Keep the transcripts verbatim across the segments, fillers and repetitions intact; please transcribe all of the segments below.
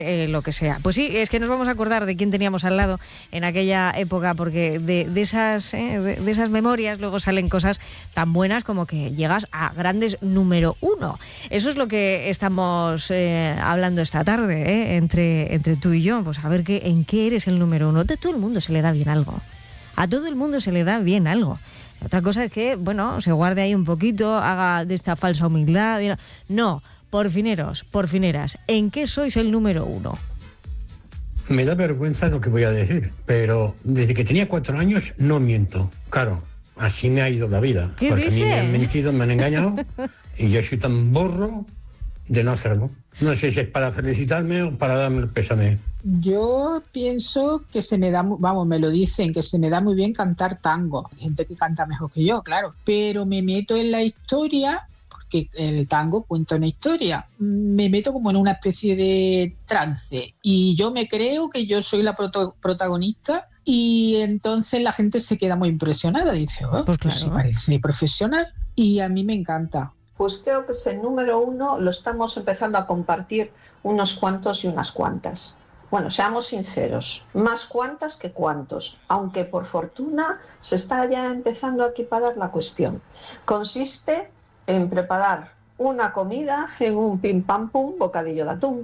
Eh, lo que sea. Pues sí, es que nos vamos a acordar de quién teníamos al lado en aquella época, porque de, de esas eh, de, de esas memorias luego salen cosas tan buenas como que llegas a grandes número uno. Eso es lo que estamos eh, hablando esta tarde, eh, entre, entre tú y yo, pues a ver qué, en qué eres el número uno. A todo el mundo se le da bien algo. A todo el mundo se le da bien algo. Otra cosa es que, bueno, se guarde ahí un poquito, haga de esta falsa humildad. No, porfineros, porfineras, ¿en qué sois el número uno? Me da vergüenza lo que voy a decir, pero desde que tenía cuatro años no miento. Claro, así me ha ido la vida. ¿Qué porque dice? A mí me han mentido, me han engañado y yo soy tan borro de no hacerlo. No sé si es para felicitarme o para darme el pésame. Yo pienso que se me da, vamos, me lo dicen, que se me da muy bien cantar tango. Hay gente que canta mejor que yo, claro, pero me meto en la historia, porque el tango cuenta una historia, me meto como en una especie de trance y yo me creo que yo soy la proto- protagonista y entonces la gente se queda muy impresionada, dice, oh, Pues pues sí claro. parece profesional y a mí me encanta. Pues creo que ese número uno lo estamos empezando a compartir unos cuantos y unas cuantas. Bueno, seamos sinceros, más cuantas que cuantos, aunque por fortuna se está ya empezando a equiparar la cuestión. Consiste en preparar una comida en un pim pam pum bocadillo de atún.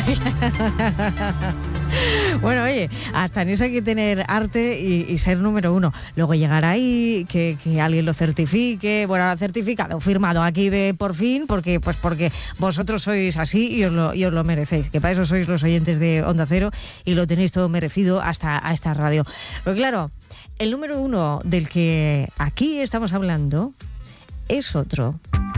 Bueno, oye, hasta en eso hay que tener arte y, y ser número uno. Luego llegar ahí, que, que alguien lo certifique, bueno, certificado, firmado aquí de por fin, porque pues porque vosotros sois así y os lo, y os lo merecéis, que para eso sois los oyentes de Onda Cero y lo tenéis todo merecido hasta a esta radio. Pero claro, el número uno del que aquí estamos hablando es otro.